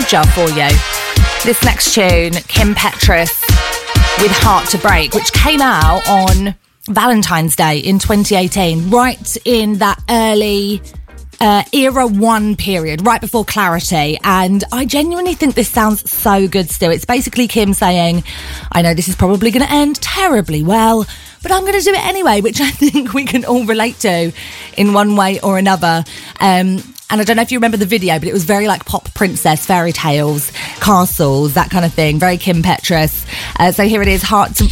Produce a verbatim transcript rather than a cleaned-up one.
nostalgia for you. This next tune, Kim Petras with Heart to Break, which came out on Valentine's Day in twenty eighteen, right in that early uh, era one period, right before Clarity. And I genuinely think this sounds so good still. It's basically Kim saying, I know this is probably going to end terribly well, but I'm going to do it anyway, which I think we can all relate to in one way or another. Um, and I don't know if you remember the video, but it was very like pop princess, fairy tales, castles, that kind of thing. Very Kim Petras. Uh, so here it is, Heart to